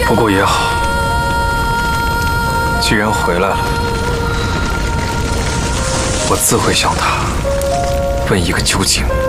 不过也好，既然回来了，我自会向他问一个究竟。